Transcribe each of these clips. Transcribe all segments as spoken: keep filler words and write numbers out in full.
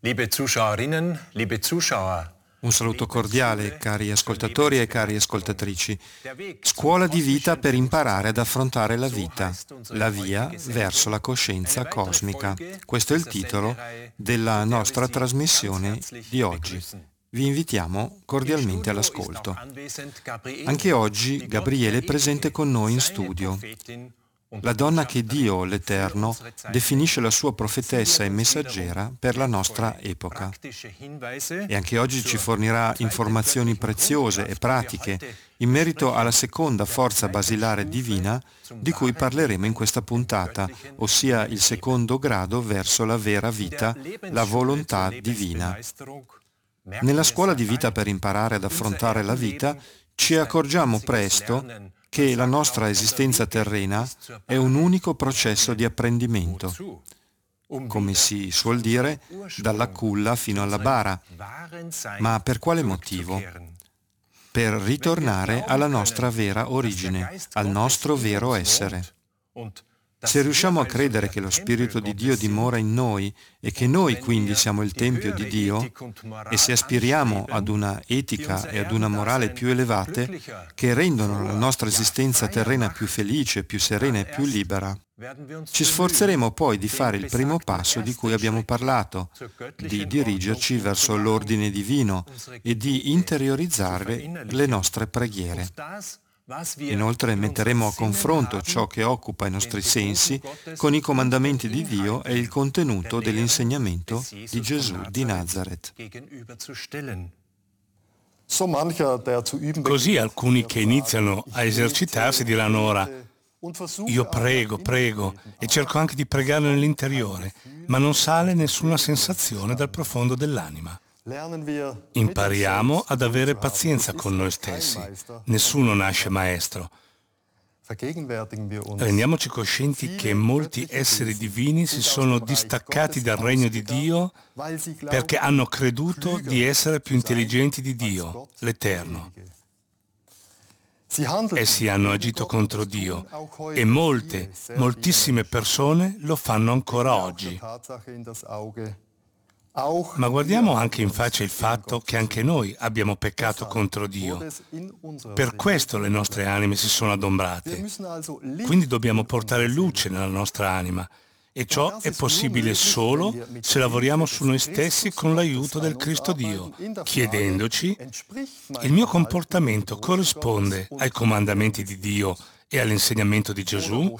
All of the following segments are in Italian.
Liebe Zuschauerinnen, liebe Zuschauer. Un saluto cordiale, cari ascoltatori e cari ascoltatrici. Scuola di vita per imparare ad affrontare la vita, la via verso la coscienza cosmica. Questo è il titolo della nostra trasmissione di oggi. Vi invitiamo cordialmente all'ascolto. Anche oggi Gabriele è presente con noi in studio. La donna che Dio, l'Eterno, definisce la sua profetessa e messaggera per la nostra epoca. E anche oggi ci fornirà informazioni preziose e pratiche in merito alla seconda forza basilare divina di cui parleremo in questa puntata, ossia il secondo grado verso la vera vita, la volontà divina. Nella scuola di vita per imparare ad affrontare la vita, ci accorgiamo presto che la nostra esistenza terrena è un unico processo di apprendimento, come si suol dire, dalla culla fino alla bara. Ma per quale motivo? Per ritornare alla nostra vera origine, al nostro vero essere. Se riusciamo a credere che lo Spirito di Dio dimora in noi e che noi quindi siamo il Tempio di Dio, e se aspiriamo ad una etica e ad una morale più elevate che rendono la nostra esistenza terrena più felice, più serena e più libera, ci sforzeremo poi di fare il primo passo di cui abbiamo parlato, di dirigerci verso l'ordine divino e di interiorizzare le nostre preghiere. Inoltre metteremo a confronto ciò che occupa i nostri sensi con i comandamenti di Dio e il contenuto dell'insegnamento di Gesù di Nazareth. Così alcuni che iniziano a esercitarsi diranno ora: io prego, prego e cerco anche di pregare nell'interiore, ma non sale nessuna sensazione dal profondo dell'anima. Impariamo ad avere pazienza con noi stessi. Nessuno nasce maestro. Rendiamoci coscienti che molti esseri divini si sono distaccati dal regno di Dio perché hanno creduto di essere più intelligenti di Dio, l'Eterno. Essi hanno agito contro Dio e molte, moltissime persone lo fanno ancora oggi. Ma guardiamo anche in faccia il fatto che anche noi abbiamo peccato contro Dio. Per questo le nostre anime si sono adombrate. Quindi dobbiamo portare luce nella nostra anima. E ciò è possibile solo se lavoriamo su noi stessi con l'aiuto del Cristo Dio, chiedendoci: il mio comportamento corrisponde ai comandamenti di Dio e all'insegnamento di Gesù?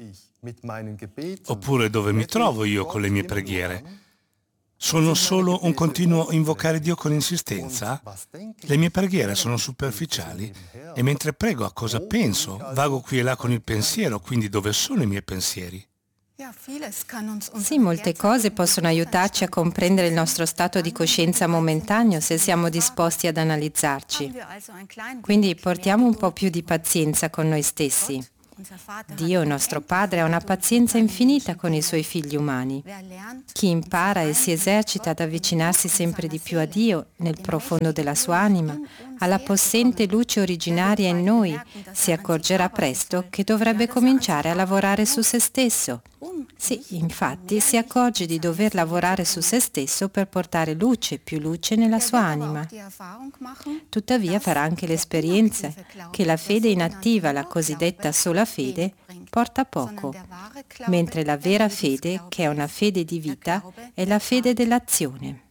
Oppure dove mi trovo io con le mie preghiere? Sono solo un continuo invocare Dio con insistenza? Le mie preghiere sono superficiali? E mentre prego a cosa penso? Vago qui e là con il pensiero, quindi dove sono i miei pensieri? Sì, molte cose possono aiutarci a comprendere il nostro stato di coscienza momentaneo se siamo disposti ad analizzarci. Quindi portiamo un po' più di pazienza con noi stessi. Dio, nostro Padre, ha una pazienza infinita con i suoi figli umani. Chi impara e si esercita ad avvicinarsi sempre di più a Dio, nel profondo della sua anima, alla possente luce originaria in noi, si accorgerà presto che dovrebbe cominciare a lavorare su se stesso. Sì, infatti si accorge di dover lavorare su se stesso per portare luce, più luce nella sua anima. Tuttavia farà anche l'esperienza che la fede inattiva, la cosiddetta sola fede, porta poco, mentre la vera fede, che è una fede di vita, è la fede dell'azione.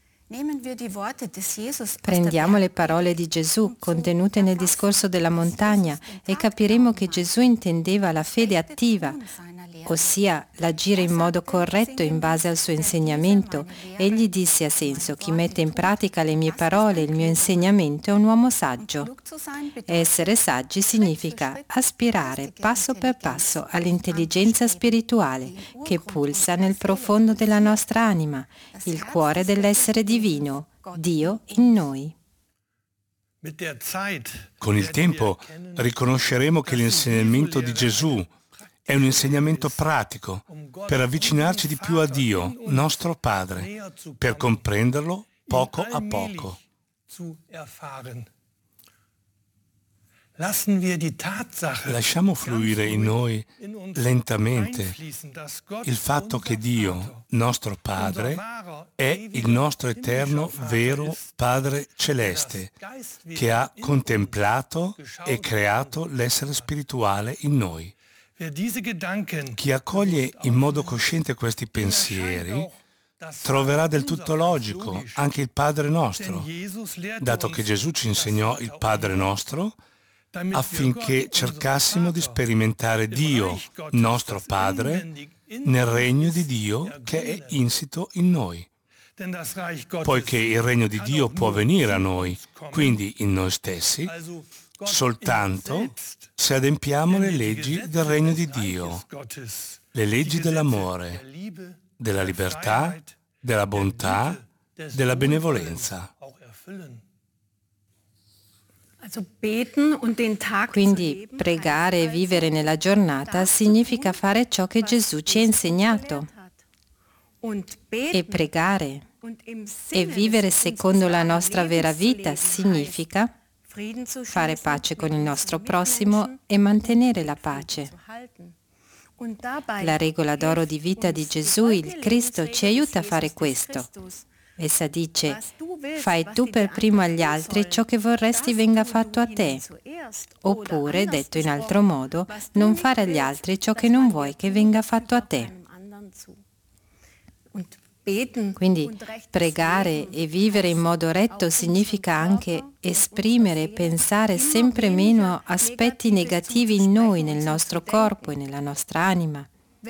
Prendiamo le parole di Gesù contenute nel discorso della montagna e capiremo che Gesù intendeva la fede attiva, ossia l'agire in modo corretto in base al suo insegnamento. Egli disse a senso: chi mette in pratica le mie parole e il mio insegnamento è un uomo saggio. Essere saggi significa aspirare passo per passo all'intelligenza spirituale che pulsa nel profondo della nostra anima, il cuore dell'essere divino, Dio in noi. Con il tempo riconosceremo che l'insegnamento di Gesù è un insegnamento pratico per avvicinarci di più a Dio, nostro Padre, per comprenderlo poco a poco. Lasciamo fluire in noi lentamente il fatto che Dio, nostro Padre, è il nostro eterno vero Padre Celeste, che ha contemplato e creato l'essere spirituale in noi. Chi accoglie in modo cosciente questi pensieri troverà del tutto logico anche il Padre nostro, dato che Gesù ci insegnò il Padre nostro affinché cercassimo di sperimentare Dio, nostro Padre, nel regno di Dio che è insito in noi. Poiché il regno di Dio può venire a noi, quindi in noi stessi, soltanto se adempiamo le leggi del regno di Dio, le leggi dell'amore, della libertà, della bontà, della benevolenza. Quindi pregare e vivere nella giornata significa fare ciò che Gesù ci ha insegnato. E pregare e vivere secondo la nostra vera vita significa fare pace con il nostro prossimo e mantenere la pace. La regola d'oro di vita di Gesù, il Cristo, ci aiuta a fare questo. Essa dice: fai tu per primo agli altri ciò che vorresti venga fatto a te. Oppure, detto in altro modo, non fare agli altri ciò che non vuoi che venga fatto a te. Quindi pregare e vivere in modo retto significa anche esprimere e pensare sempre meno aspetti negativi in noi, nel nostro corpo e nella nostra anima.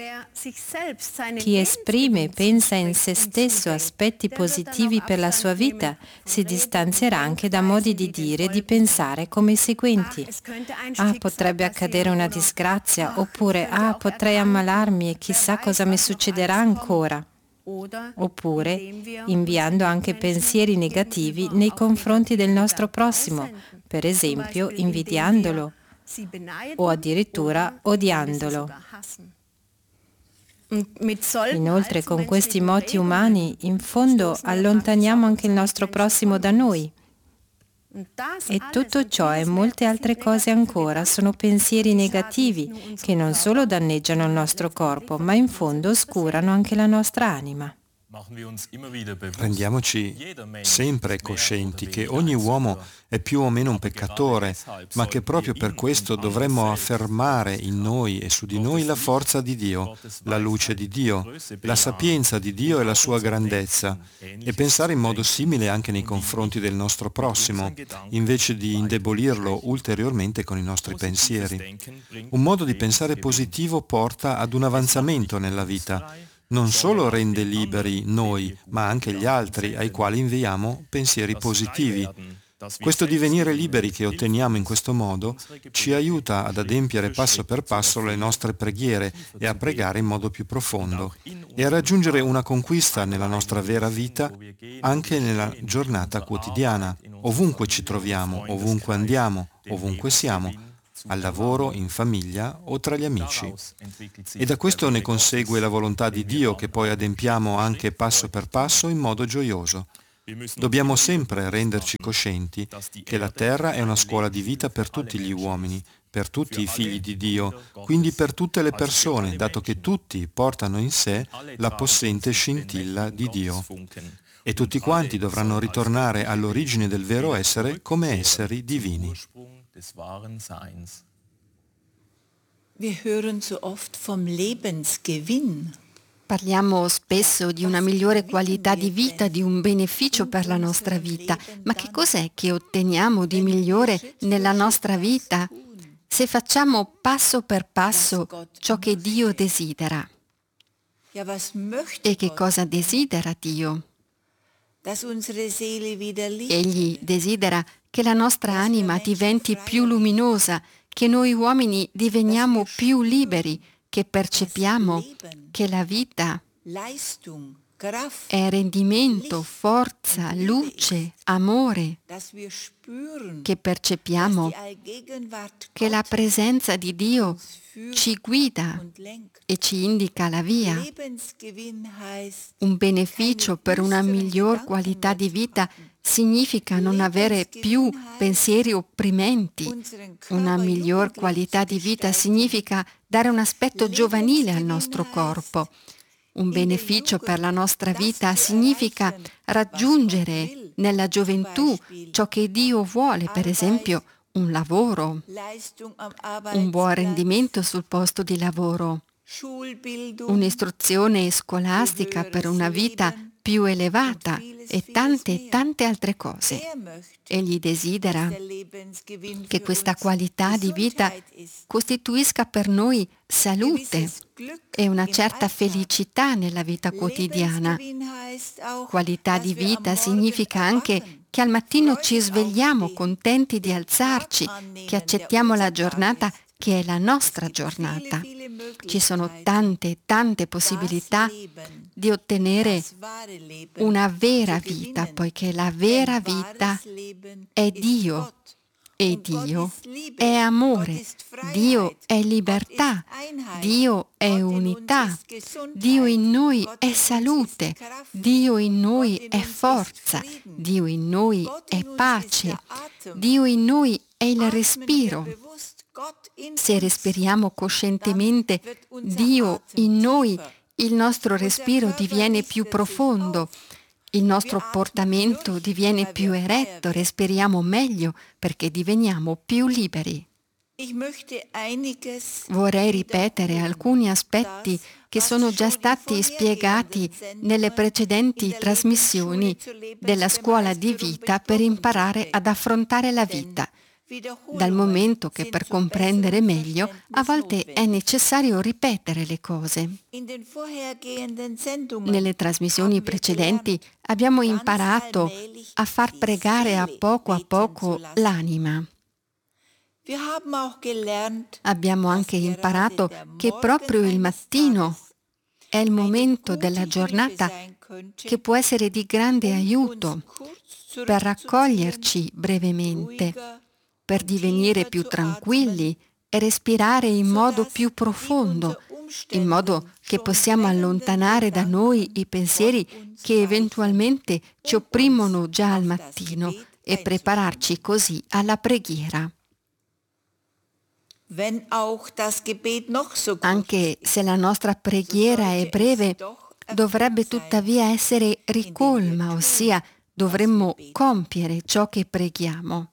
Chi esprime e pensa in se stesso aspetti positivi per la sua vita si distanzierà anche da modi di dire e di pensare come i seguenti: ah, potrebbe accadere una disgrazia, oppure ah, potrei ammalarmi e chissà cosa mi succederà ancora. Oppure inviando anche pensieri negativi nei confronti del nostro prossimo, per esempio invidiandolo o addirittura odiandolo. Inoltre, con questi moti umani, in fondo allontaniamo anche il nostro prossimo da noi. E tutto ciò e molte altre cose ancora sono pensieri negativi che non solo danneggiano il nostro corpo, ma in fondo oscurano anche la nostra anima. Rendiamoci sempre coscienti che ogni uomo è più o meno un peccatore, ma che proprio per questo dovremmo affermare in noi e su di noi la forza di Dio, la luce di Dio, la sapienza di Dio e la sua grandezza, e pensare in modo simile anche nei confronti del nostro prossimo, invece di indebolirlo ulteriormente con i nostri pensieri. Un modo di pensare positivo porta ad un avanzamento nella vita. Non solo rende liberi noi, ma anche gli altri ai quali inviamo pensieri positivi. Questo divenire liberi che otteniamo in questo modo ci aiuta ad adempiere passo per passo le nostre preghiere e a pregare in modo più profondo e a raggiungere una conquista nella nostra vera vita anche nella giornata quotidiana, ovunque ci troviamo, ovunque andiamo, ovunque siamo, al lavoro, in famiglia o tra gli amici. E da questo ne consegue la volontà di Dio che poi adempiamo anche passo per passo in modo gioioso. Dobbiamo sempre renderci coscienti che la terra è una scuola di vita per tutti gli uomini, per tutti i figli di Dio, quindi per tutte le persone, dato che tutti portano in sé la possente scintilla di Dio. E tutti quanti dovranno ritornare all'origine del vero essere come esseri divini. Wir hören so oft vom Lebensgewinn. Parliamo spesso di una migliore qualità di vita, di un beneficio per la nostra vita, ma che cos'è che otteniamo di migliore nella nostra vita se facciamo passo per passo ciò che Dio desidera? E che cosa desidera Dio? Egli desidera che la nostra anima diventi più luminosa, che noi uomini diveniamo più liberi, che percepiamo che la vita è rendimento, forza, luce, amore, che percepiamo che la presenza di Dio ci guida e ci indica la via. Un beneficio per una miglior qualità di vita significa non avere più pensieri opprimenti. Una miglior qualità di vita significa dare un aspetto giovanile al nostro corpo. Un beneficio per la nostra vita significa raggiungere nella gioventù ciò che Dio vuole, per esempio un lavoro, un buon rendimento sul posto di lavoro, un'istruzione scolastica per una vita più elevata e tante, tante altre cose. Egli desidera che questa qualità di vita costituisca per noi salute e una certa felicità nella vita quotidiana. Qualità di vita significa anche che al mattino ci svegliamo contenti di alzarci, che accettiamo la giornata che è la nostra giornata. Ci sono tante, tante possibilità di ottenere una vera vita, poiché la vera vita è Dio. E Dio è amore, Dio è libertà, Dio è unità, Dio in noi è salute, Dio in noi è forza, Dio in noi è pace, Dio in noi è il respiro. Se respiriamo coscientemente Dio in noi, il nostro respiro diviene più profondo. Il nostro portamento diviene più eretto, respiriamo meglio perché diveniamo più liberi. Vorrei ripetere alcuni aspetti che sono già stati spiegati nelle precedenti trasmissioni della scuola di vita per imparare ad affrontare la vita, dal momento che per comprendere meglio a volte è necessario ripetere le cose. Nelle trasmissioni precedenti abbiamo imparato a far pregare a poco a poco l'anima. Abbiamo anche imparato che proprio il mattino è il momento della giornata che può essere di grande aiuto per raccoglierci brevemente, per divenire più tranquilli e respirare in modo più profondo, in modo che possiamo allontanare da noi i pensieri che eventualmente ci opprimono già al mattino e prepararci così alla preghiera. Anche se la nostra preghiera è breve, dovrebbe tuttavia essere ricolma, ossia dovremmo compiere ciò che preghiamo.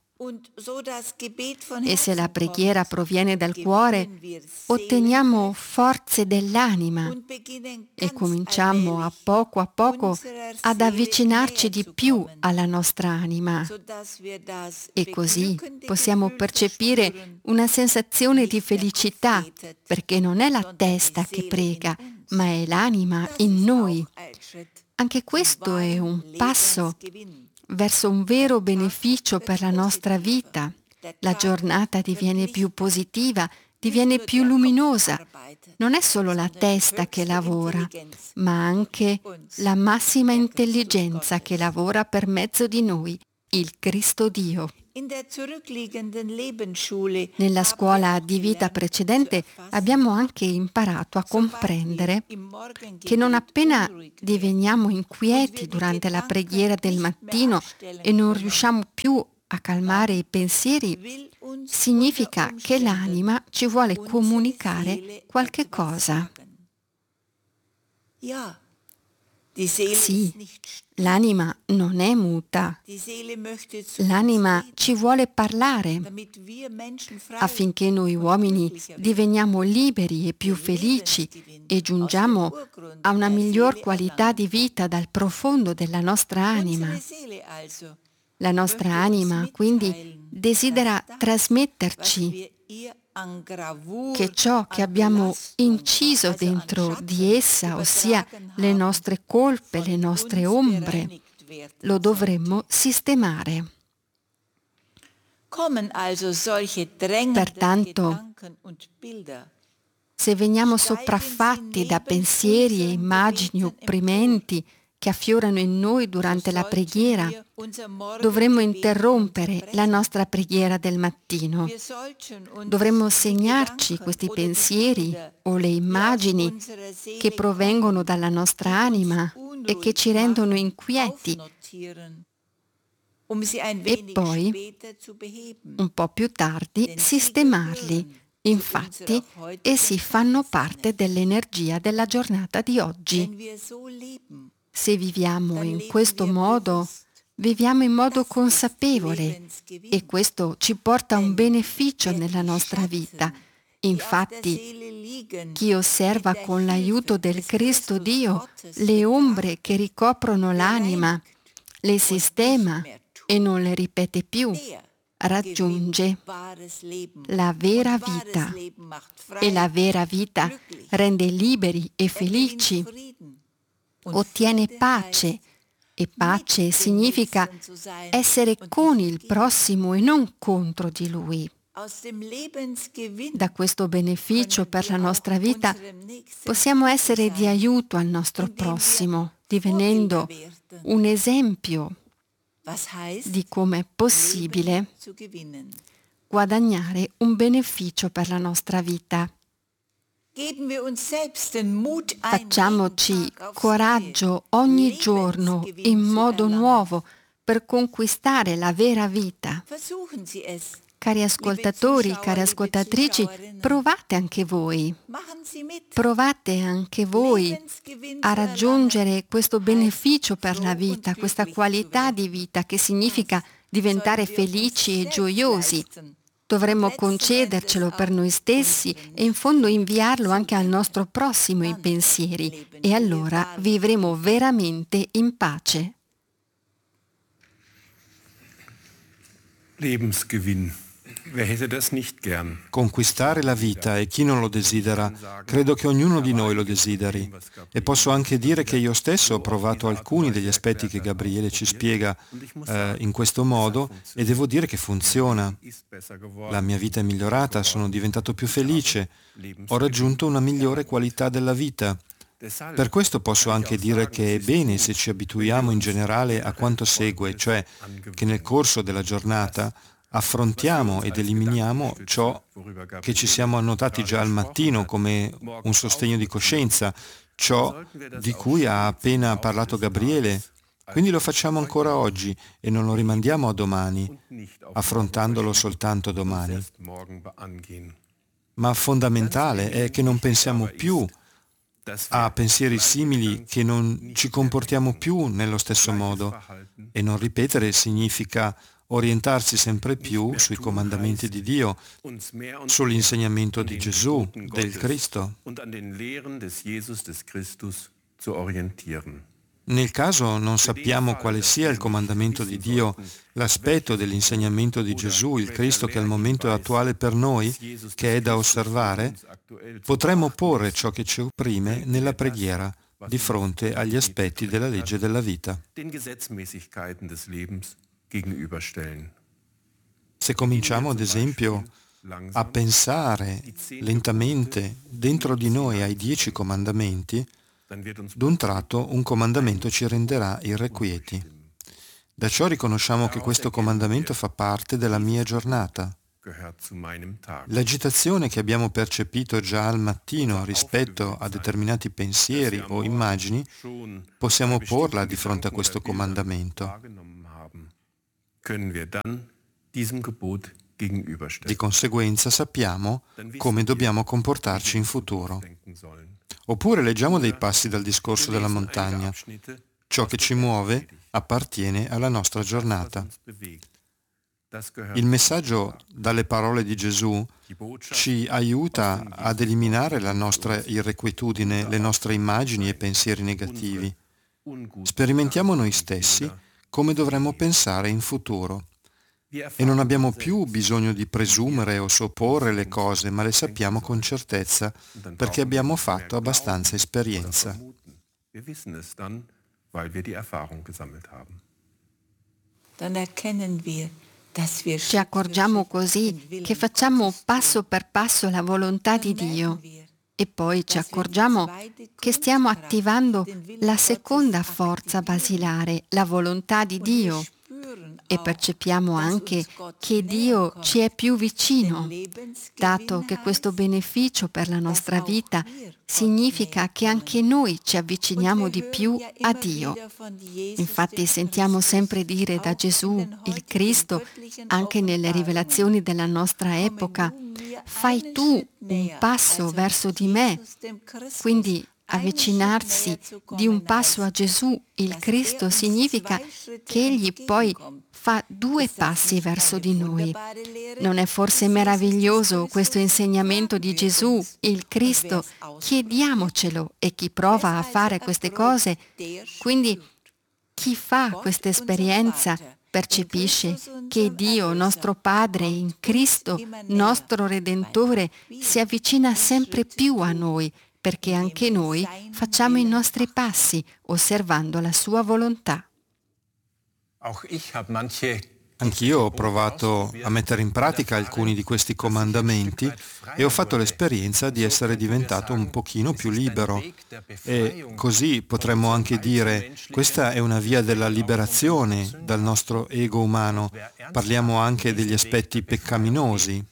E se la preghiera proviene dal cuore, otteniamo forze dell'anima e cominciamo a poco a poco ad avvicinarci di più alla nostra anima. E così possiamo percepire una sensazione di felicità, perché non è la testa che prega, ma è l'anima in noi. Anche questo è un passo verso un vero beneficio per la nostra vita. La giornata diviene più positiva, diviene più luminosa. Non è solo la testa che lavora, ma anche la massima intelligenza che lavora per mezzo di noi, il Cristo Dio. Nella scuola di vita precedente abbiamo anche imparato a comprendere che non appena diveniamo inquieti durante la preghiera del mattino e non riusciamo più a calmare i pensieri, significa che l'anima ci vuole comunicare qualche cosa. Sì, l'anima non è muta. L'anima ci vuole parlare affinché noi uomini diveniamo liberi e più felici e giungiamo a una miglior qualità di vita dal profondo della nostra anima. La nostra anima quindi desidera trasmetterci che ciò che abbiamo inciso dentro di essa, ossia le nostre colpe, le nostre ombre, lo dovremmo sistemare. Pertanto, se veniamo sopraffatti da pensieri e immagini opprimenti che affiorano in noi durante la preghiera, dovremmo interrompere la nostra preghiera del mattino. Dovremmo segnarci questi pensieri o le immagini che provengono dalla nostra anima e che ci rendono inquieti e poi, un po' più tardi, sistemarli Infatti, essi fanno parte dell'energia della giornata di oggi. Se viviamo in questo modo, viviamo in modo consapevole e questo ci porta a un beneficio nella nostra vita. Infatti, chi osserva con l'aiuto del Cristo Dio le ombre che ricoprono l'anima, le sistema e non le ripete più, raggiunge la vera vita. E la vera vita rende liberi e felici, ottiene pace. E pace significa essere con il prossimo e non contro di lui. Da questo beneficio per la nostra vita possiamo essere di aiuto al nostro prossimo, divenendo un esempio di come è possibile guadagnare un beneficio per la nostra vita. Facciamoci coraggio ogni giorno in modo nuovo per conquistare la vera vita. Cari ascoltatori, cari ascoltatrici, provate anche voi. Provate anche voi a raggiungere questo beneficio per la vita, questa qualità di vita che significa diventare felici e gioiosi. Dovremmo concedercelo per noi stessi e in fondo inviarlo anche al nostro prossimo i pensieri e allora vivremo veramente in pace. Lebensgewinn. Wer hätte das nicht gern? Conquistare la vita, e chi non lo desidera? Credo che ognuno di noi lo desideri. E posso anche dire che io stesso ho provato alcuni degli aspetti che Gabriele ci spiega eh, in questo modo e devo dire che funziona. La mia vita è migliorata, sono diventato più felice, ho raggiunto una migliore qualità della vita. Per questo posso anche dire che è bene se ci abituiamo in generale a quanto segue, cioè che nel corso della giornata affrontiamo ed eliminiamo ciò che ci siamo annotati già al mattino come un sostegno di coscienza, ciò di cui ha appena parlato Gabriele. Quindi lo facciamo ancora oggi e non lo rimandiamo a domani, affrontandolo soltanto domani. Ma fondamentale è che non pensiamo più a pensieri simili, che non ci comportiamo più nello stesso modo. E non ripetere significa orientarsi sempre più sui comandamenti di Dio, sull'insegnamento di Gesù, del Cristo. Nel caso non sappiamo quale sia il comandamento di Dio, l'aspetto dell'insegnamento di Gesù, il Cristo che al momento è attuale per noi, che è da osservare, potremmo porre ciò che ci opprime nella preghiera, di fronte agli aspetti della legge della vita. Se cominciamo, ad esempio, a pensare lentamente dentro di noi ai dieci comandamenti, d'un tratto un comandamento ci renderà irrequieti. Da ciò riconosciamo che questo comandamento fa parte della mia giornata. L'agitazione che abbiamo percepito già al mattino rispetto a determinati pensieri o immagini, possiamo porla di fronte a questo comandamento. Di conseguenza sappiamo come dobbiamo comportarci in futuro. Oppure leggiamo dei passi dal discorso della montagna. Ciò che ci muove appartiene alla nostra giornata. Il messaggio dalle parole di Gesù ci aiuta ad eliminare la nostra irrequietudine, le nostre immagini e pensieri negativi. Sperimentiamo noi stessi come dovremmo pensare in futuro. E non abbiamo più bisogno di presumere o supporre le cose, ma le sappiamo con certezza, perché abbiamo fatto abbastanza esperienza. Ci accorgiamo così che facciamo passo per passo la volontà di Dio e poi ci accorgiamo che stiamo attivando la seconda forza basilare, la volontà di Dio. e percepiamo anche che Dio ci è più vicino, dato che questo beneficio per la nostra vita significa che anche noi ci avviciniamo di più a Dio. Infatti sentiamo sempre dire da Gesù, il Cristo, anche nelle rivelazioni della nostra epoca: fai tu un passo verso di me. Quindi avvicinarsi di un passo a Gesù, il Cristo, significa che Egli poi fa due passi verso di noi. Non è forse meraviglioso questo insegnamento di Gesù, il Cristo? Chiediamocelo, e chi prova a fare queste cose, quindi chi fa questa esperienza, percepisce che Dio, nostro Padre, in Cristo, nostro Redentore, si avvicina sempre più a noi, perché anche noi facciamo i nostri passi osservando la sua volontà. Anch'io ho provato a mettere in pratica alcuni di questi comandamenti e ho fatto l'esperienza di essere diventato un pochino più libero. E così potremmo anche dire: questa è una via della liberazione dal nostro ego umano. Parliamo anche degli aspetti peccaminosi.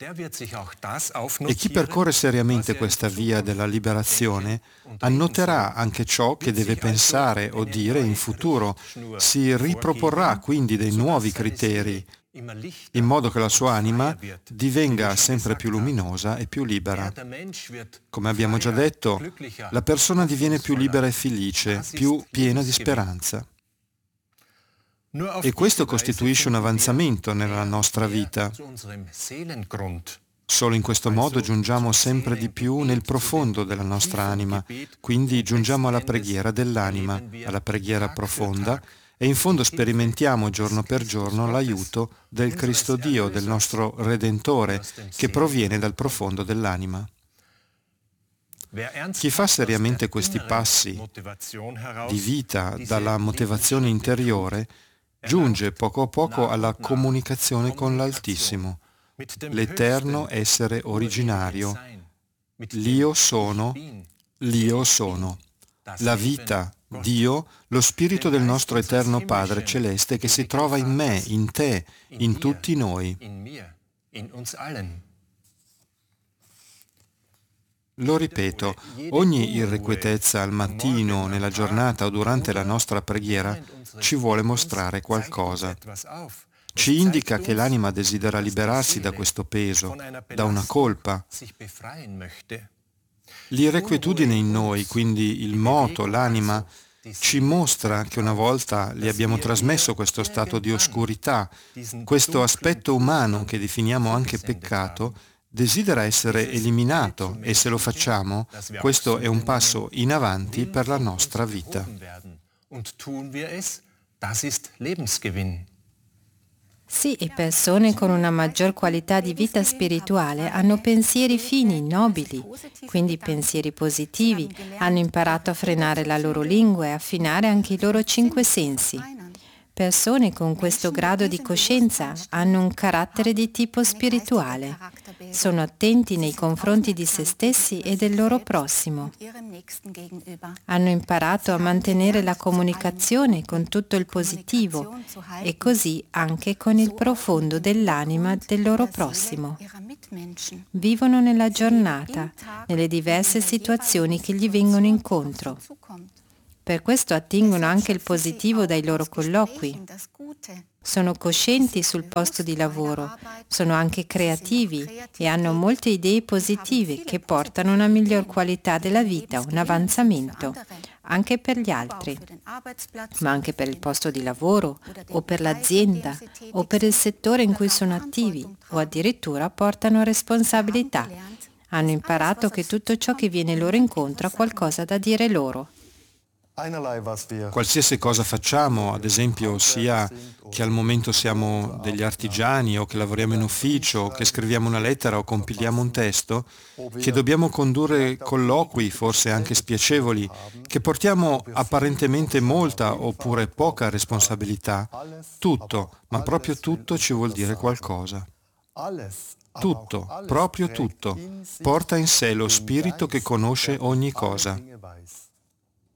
E chi percorre seriamente questa via della liberazione annoterà anche ciò che deve pensare o dire in futuro, si riproporrà quindi dei nuovi criteri, in modo che la sua anima divenga sempre più luminosa e più libera. Come abbiamo già detto, la persona diviene più libera e felice, più piena di speranza. E questo costituisce un avanzamento nella nostra vita. Solo in questo modo giungiamo sempre di più nel profondo della nostra anima, quindi giungiamo alla preghiera dell'anima, alla preghiera profonda, e in fondo sperimentiamo giorno per giorno l'aiuto del Cristo Dio, del nostro Redentore, che proviene dal profondo dell'anima. Chi fa seriamente questi passi di vita dalla motivazione interiore giunge poco a poco alla comunicazione con l'Altissimo, l'eterno essere originario. L'Io sono, l'Io sono. La vita, Dio, lo spirito del nostro eterno Padre Celeste che si trova in me, in te, in tutti noi. Lo ripeto, ogni irrequietezza al mattino, nella giornata o durante la nostra preghiera ci vuole mostrare qualcosa. Ci indica che l'anima desidera liberarsi da questo peso, da una colpa. L'irrequietudine in noi, quindi il moto, l'anima, ci mostra che una volta le abbiamo trasmesso questo stato di oscurità, questo aspetto umano che definiamo anche peccato, desidera essere eliminato, e se lo facciamo, questo è un passo in avanti per la nostra vita. Sì, e persone con una maggior qualità di vita spirituale hanno pensieri fini, nobili, quindi pensieri positivi, hanno imparato a frenare la loro lingua e affinare anche i loro cinque sensi. Persone con questo grado di coscienza hanno un carattere di tipo spirituale, sono attenti nei confronti di se stessi e del loro prossimo. Hanno imparato a mantenere la comunicazione con tutto il positivo e così anche con il profondo dell'anima del loro prossimo. Vivono nella giornata, nelle diverse situazioni che gli vengono incontro. Per questo attingono anche il positivo dai loro colloqui. Sono coscienti sul posto di lavoro, sono anche creativi e hanno molte idee positive che portano una miglior qualità della vita, un avanzamento, anche per gli altri, ma anche per il posto di lavoro, o per l'azienda, o per il settore in cui sono attivi, o addirittura portano responsabilità. Hanno imparato che tutto ciò che viene loro incontro ha qualcosa da dire loro. Qualsiasi cosa facciamo, ad esempio sia che al momento siamo degli artigiani o che lavoriamo in ufficio, o che scriviamo una lettera o compiliamo un testo, che dobbiamo condurre colloqui, forse anche spiacevoli, che portiamo apparentemente molta oppure poca responsabilità, tutto, ma proprio tutto ci vuol dire qualcosa. Tutto, proprio tutto, porta in sé lo spirito che conosce ogni cosa.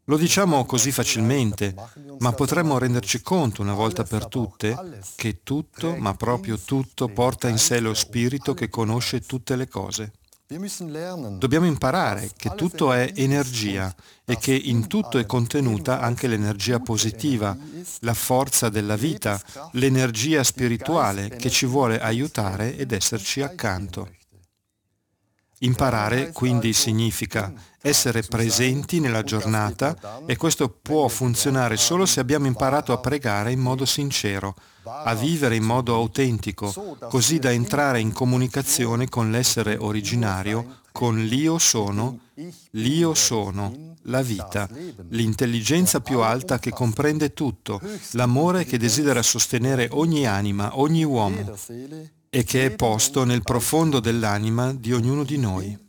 Lo diciamo così facilmente, ma potremmo renderci conto una volta per tutte che tutto, ma proprio tutto, porta in sé lo Spirito che conosce tutte le cose. Dobbiamo imparare che tutto è energia e che in tutto è contenuta anche l'energia positiva, la forza della vita, l'energia spirituale che ci vuole aiutare ed esserci accanto. Imparare quindi significa essere presenti nella giornata e questo può funzionare solo se abbiamo imparato a pregare in modo sincero, a vivere in modo autentico, così da entrare in comunicazione con l'essere originario, con l'Io sono, l'Io sono, la vita, l'intelligenza più alta che comprende tutto, l'amore che desidera sostenere ogni anima, ogni uomo, e che è posto nel profondo dell'anima di ognuno di noi.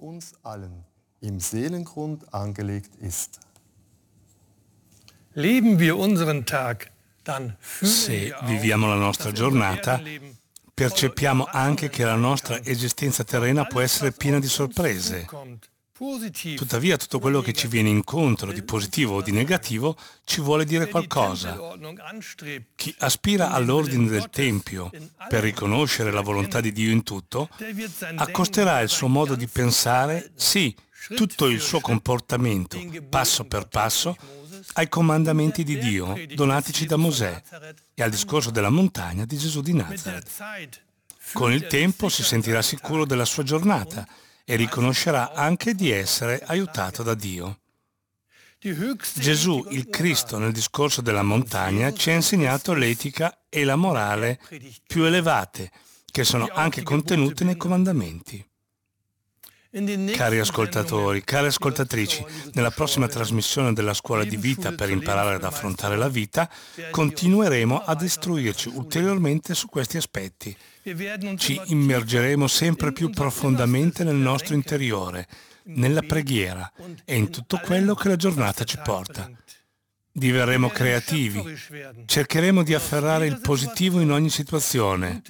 Se viviamo la nostra giornata, percepiamo anche che la nostra esistenza terrena può essere piena di sorprese. Tuttavia, tutto quello che ci viene incontro, di positivo o di negativo, ci vuole dire qualcosa. Chi aspira all'ordine del Tempio per riconoscere la volontà di Dio in tutto, accosterà il suo modo di pensare, sì, tutto il suo comportamento, passo per passo, ai comandamenti di Dio donatici da Mosè e al discorso della montagna di Gesù di Nazaret. Con il tempo si sentirà sicuro della sua giornata e riconoscerà anche di essere aiutato da Dio. Gesù, il Cristo, nel discorso della montagna, ci ha insegnato l'etica e la morale più elevate, che sono anche contenute nei comandamenti. Cari ascoltatori, cari ascoltatrici, nella prossima trasmissione della Scuola di Vita per imparare ad affrontare la vita, continueremo ad istruirci ulteriormente su questi aspetti. Ci immergeremo sempre più profondamente nel nostro interiore, nella preghiera e in tutto quello che la giornata ci porta. Diverremo creativi, cercheremo di afferrare il positivo in ogni situazione.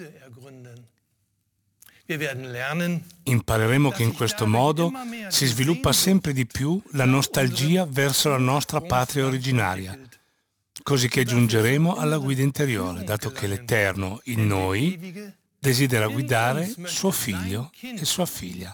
Impareremo che in questo modo si sviluppa sempre di più la nostalgia verso la nostra patria originaria, così che giungeremo alla guida interiore, dato che l'Eterno in noi desidera guidare suo figlio e sua figlia.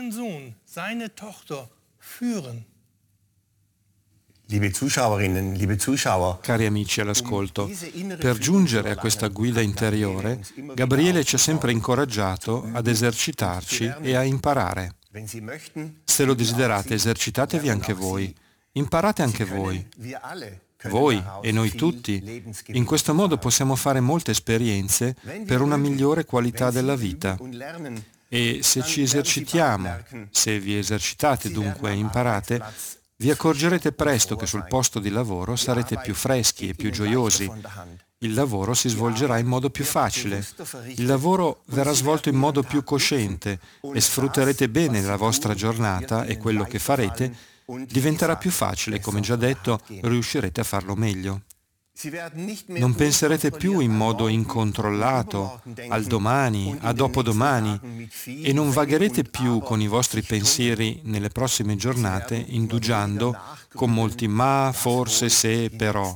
Liebe Zuschauerinnen, liebe Zuschauer, Cari amici all'ascolto, per giungere a questa guida interiore, Gabriele ci ha sempre incoraggiato ad esercitarci e a imparare. Se lo desiderate, esercitatevi anche voi, imparate anche voi. Voi e noi tutti. In questo modo possiamo fare molte esperienze per una migliore qualità della vita. E se ci esercitiamo, se vi esercitate dunque e imparate, vi accorgerete presto che sul posto di lavoro sarete più freschi e più gioiosi. Il lavoro si svolgerà in modo più facile. Il lavoro verrà svolto in modo più cosciente e sfrutterete bene la vostra giornata e quello che farete diventerà più facile, come già detto, riuscirete a farlo meglio. Non penserete più in modo incontrollato al domani, a dopodomani e non vagherete più con i vostri pensieri nelle prossime giornate indugiando con molti ma, forse, se, però.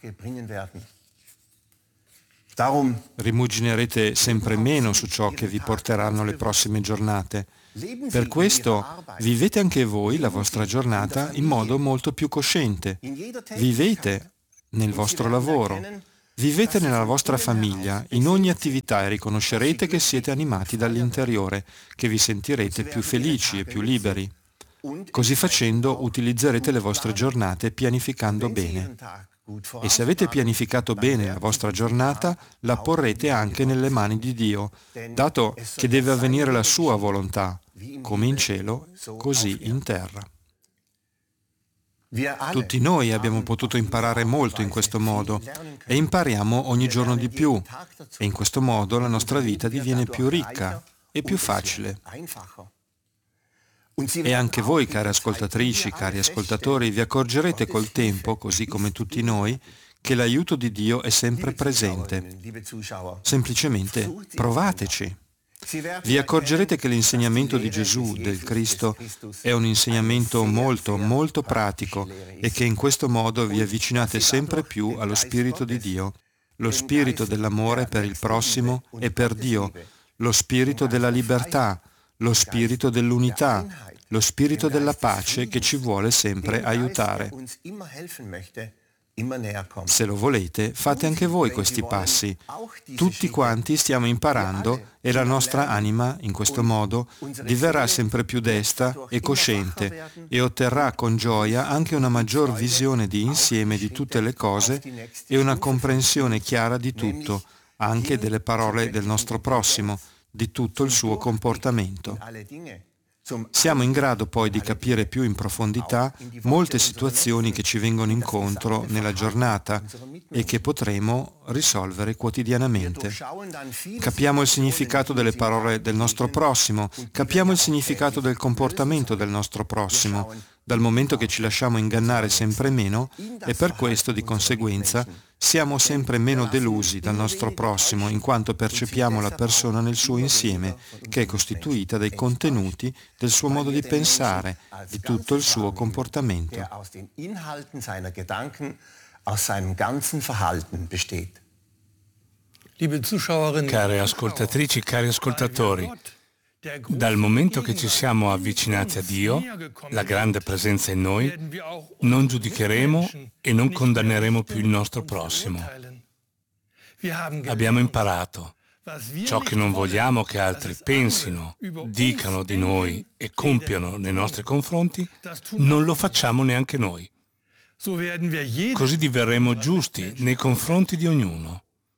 Rimuginerete sempre meno su ciò che vi porteranno le prossime giornate. Per questo vivete anche voi la vostra giornata in modo molto più cosciente. Vivete nel vostro lavoro, vivete nella vostra famiglia, in ogni attività e riconoscerete che siete animati dall'interiore, che vi sentirete più felici e più liberi. Così facendo utilizzerete le vostre giornate pianificando bene. E se avete pianificato bene la vostra giornata, la porrete anche nelle mani di Dio, dato che deve avvenire la sua volontà, come in cielo, così in terra. Tutti noi abbiamo potuto imparare molto in questo modo e impariamo ogni giorno di più e in questo modo la nostra vita diviene più ricca e più facile. E anche voi, cari ascoltatrici, cari ascoltatori, vi accorgerete col tempo, così come tutti noi, che l'aiuto di Dio è sempre presente. Semplicemente provateci. Vi accorgerete che l'insegnamento di Gesù, del Cristo, è un insegnamento molto, molto pratico e che in questo modo vi avvicinate sempre più allo Spirito di Dio, lo spirito dell'amore per il prossimo e per Dio, lo spirito della libertà, lo spirito dell'unità, lo spirito della pace che ci vuole sempre aiutare. Se lo volete, fate anche voi questi passi. Tutti quanti stiamo imparando e la nostra anima, in questo modo, diverrà sempre più desta e cosciente e otterrà con gioia anche una maggior visione di insieme di tutte le cose e una comprensione chiara di tutto, anche delle parole del nostro prossimo, di tutto il suo comportamento. Siamo in grado poi di capire più in profondità molte situazioni che ci vengono incontro nella giornata e che potremo risolvere quotidianamente. Capiamo il significato delle parole del nostro prossimo, capiamo il significato del comportamento del nostro prossimo, dal momento che ci lasciamo ingannare sempre meno e per questo, di conseguenza, siamo sempre meno delusi dal nostro prossimo in quanto percepiamo la persona nel suo insieme, che è costituita dai contenuti del suo modo di pensare, di tutto il suo comportamento. Care ascoltatrici, cari ascoltatori, dal momento che ci siamo avvicinati a Dio, la grande presenza in noi, non giudicheremo e non condanneremo più il nostro prossimo. Abbiamo imparato. Ciò che non vogliamo che altri pensino, dicano di noi e compiano nei nostri confronti, non lo facciamo neanche noi. Così diverremo giusti nei confronti di ognuno.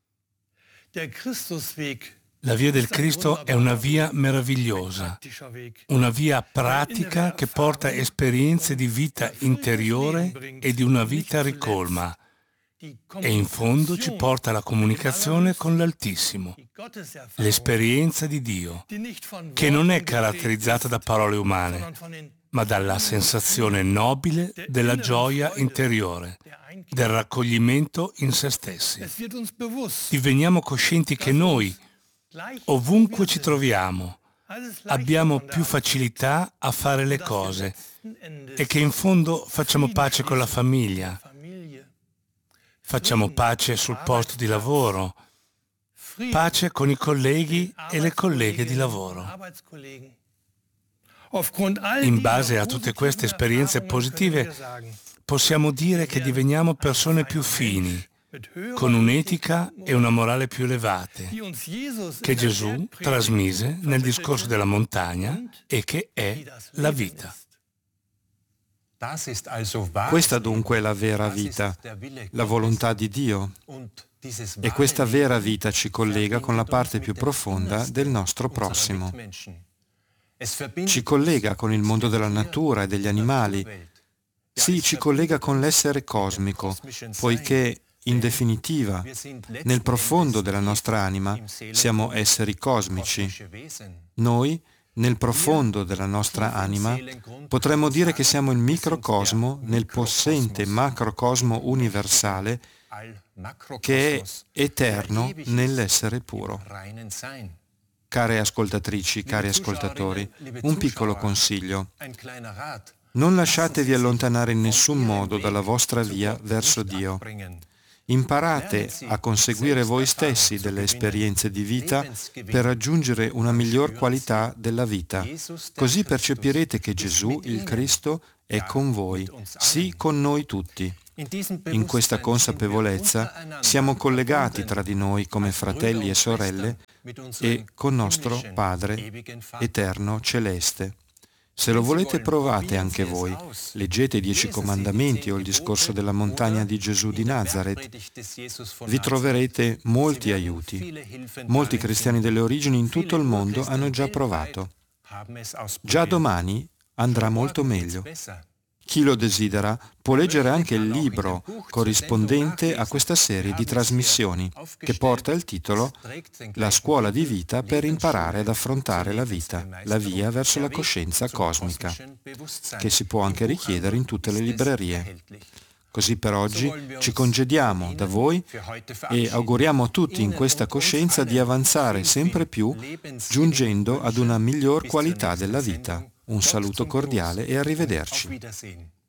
La via del Cristo è una via meravigliosa, una via pratica che porta esperienze di vita interiore e di una vita ricolma e in fondo ci porta alla comunicazione con l'Altissimo, l'esperienza di Dio, che non è caratterizzata da parole umane, ma dalla sensazione nobile della gioia interiore, del raccoglimento in se stessi. Diveniamo coscienti che noi, ovunque ci troviamo, abbiamo più facilità a fare le cose e che in fondo facciamo pace con la famiglia, facciamo pace sul posto di lavoro, pace con i colleghi e le colleghe di lavoro. In base a tutte queste esperienze positive possiamo dire che diveniamo persone più fini, con un'etica e una morale più elevate, che Gesù trasmise nel discorso della montagna e che è la vita. Questa dunque è la vera vita, la volontà di Dio. E questa vera vita ci collega con la parte più profonda del nostro prossimo. Ci collega con il mondo della natura e degli animali. Sì, ci collega con l'essere cosmico, poiché in definitiva, nel profondo della nostra anima siamo esseri cosmici. Noi, nel profondo della nostra anima, potremmo dire che siamo il microcosmo nel possente macrocosmo universale che è eterno nell'essere puro. Care ascoltatrici, cari ascoltatori, un piccolo consiglio. Non lasciatevi allontanare in nessun modo dalla vostra via verso Dio. Imparate a conseguire voi stessi delle esperienze di vita per raggiungere una miglior qualità della vita. Così percepirete che Gesù, il Cristo, è con voi, sì, con noi tutti. In questa consapevolezza siamo collegati tra di noi come fratelli e sorelle e con nostro Padre eterno celeste. Se lo volete, provate anche voi. Leggete i Dieci Comandamenti o il discorso della montagna di Gesù di Nazaret. Vi troverete molti aiuti. Molti cristiani delle origini in tutto il mondo hanno già provato. Già domani andrà molto meglio. Chi lo desidera può leggere anche il libro corrispondente a questa serie di trasmissioni, che porta il titolo La scuola di vita per imparare ad affrontare la vita, la via verso la coscienza cosmica, che si può anche richiedere in tutte le librerie. Così per oggi ci congediamo da voi e auguriamo a tutti in questa coscienza di avanzare sempre più, giungendo ad una miglior qualità della vita. Un saluto cordiale e arrivederci.